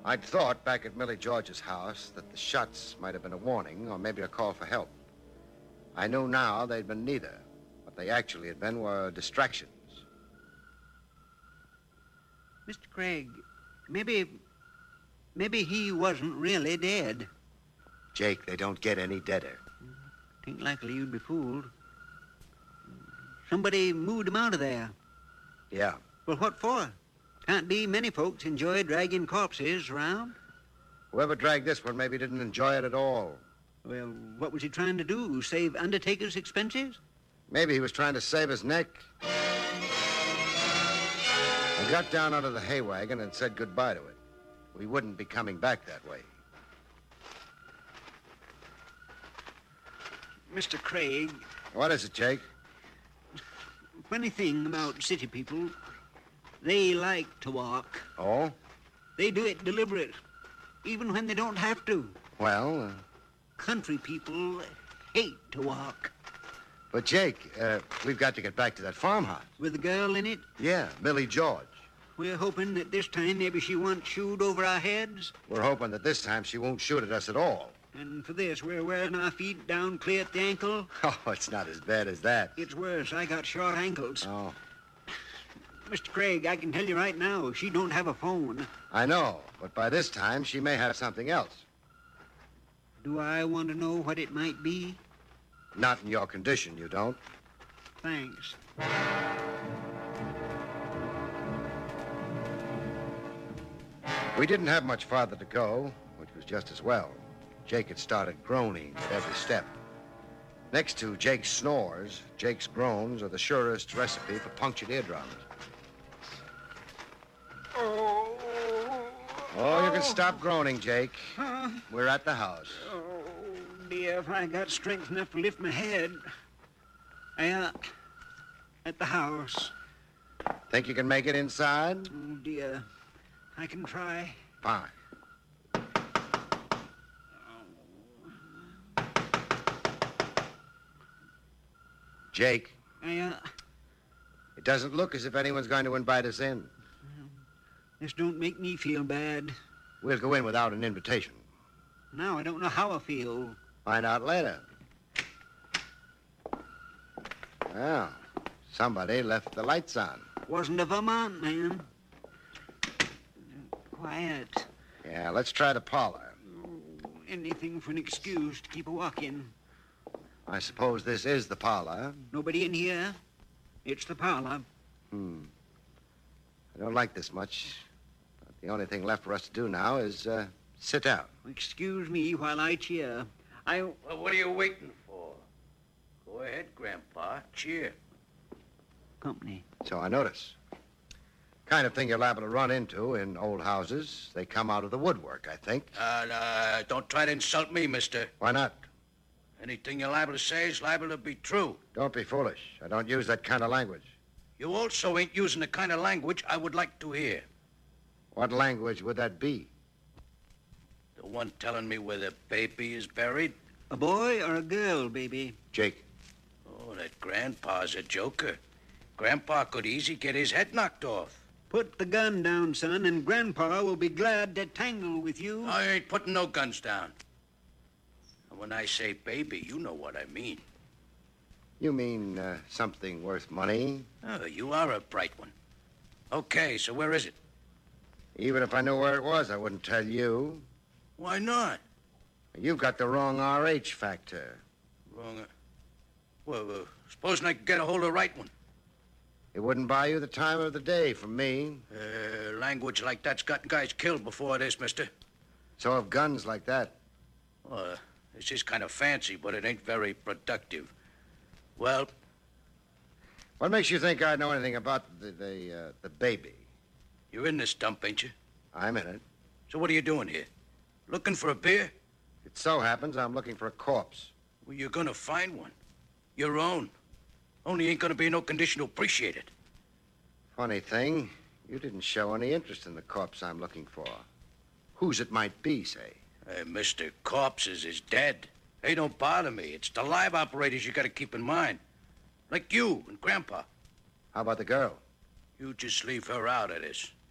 I'd thought back at Millie George's house that the shots might have been a warning or maybe a call for help. I knew now they'd been neither. What they actually had been were distractions. Mr. Craig, maybe he wasn't really dead. Jake, they don't get any deader. Ain't likely you'd be fooled. Somebody moved him out of there. Yeah. Well, what for? Can't be many folks enjoy dragging corpses around. Whoever dragged this one maybe didn't enjoy it at all. Well, what was he trying to do? Save undertaker's expenses? Maybe he was trying to save his neck. I got down out of the hay wagon and said goodbye to it. We wouldn't be coming back that way. Mr. Craig. What is it, Jake? Funny thing about city people, they like to walk. Oh? They do it deliberate, even when they don't have to. Well, Country people hate to walk. But, Jake, we've got to get back to that farmhouse. With a girl in it? Yeah, Millie George. We're hoping that this time maybe she won't shoot over our heads. We're hoping that this time she won't shoot at us at all. And for this, we're wearing our feet down clear at the ankle. Oh, it's not as bad as that. It's worse. I got short ankles. Oh. Mr. Craig, I can tell you right now, she don't have a phone. I know, but by this time she may have something else. Do I want to know what it might be? Not in your condition, you don't. Thanks. We didn't have much farther to go, which was just as well. Jake had started groaning at every step. Next to Jake's snores, Jake's groans are the surest recipe for punctured eardrums. Oh, you can stop groaning, Jake. We're at the house. Oh, dear, if I got strength enough to lift my head. At the house. Think you can make it inside? Oh, dear. I can try. Fine. Jake. It doesn't look as if anyone's going to invite us in. This don't make me feel bad. We'll go in without an invitation. Now I don't know how I feel. Find out later. Well, somebody left the lights on. Wasn't a Vermont man. Quiet. Yeah, let's try the parlor. Anything for an excuse to keep a walking. I suppose this is the parlor. Nobody in here? It's the parlor. I don't like this much. But the only thing left for us to do now is sit down. Excuse me while I cheer. Well, what are you waiting for? Go ahead, Grandpa. Cheer. Company. So I notice. Kind of thing you're liable to run into in old houses. They come out of the woodwork, I think. Don't try to insult me, mister. Why not? Anything you're liable to say is liable to be true. Don't be foolish. I don't use that kind of language. You also ain't using the kind of language I would like to hear. What language would that be? The one telling me where the baby is buried? A boy or a girl, baby? Jake. Oh, that Grandpa's a joker. Grandpa could easy get his head knocked off. Put the gun down, son, and Grandpa will be glad to tangle with you. I ain't putting no guns down. And when I say baby, you know what I mean. You mean something worth money? Oh, you are a bright one. Okay, so where is it? Even if I knew where it was, I wouldn't tell you. Why not? You've got the wrong RH factor. Wrong. Well, supposing I could get a hold of the right one. It wouldn't buy you the time of the day from me. Language like that's gotten guys killed before this, mister. So have guns like that. This is kind of fancy, but it ain't very productive. Well? What makes you think I know anything about the baby? You're in this dump, ain't you? I'm in it. So what are you doing here? Looking for a beer? It so happens I'm looking for a corpse. Well, you're gonna find one. Your own. Only ain't gonna be in no condition to appreciate it. Funny thing, you didn't show any interest in the corpse I'm looking for. Whose it might be, say. Mr. Corpses is dead. They don't bother me. It's the live operators you gotta keep in mind. Like you and Grandpa. How about the girl? You just leave her out of this.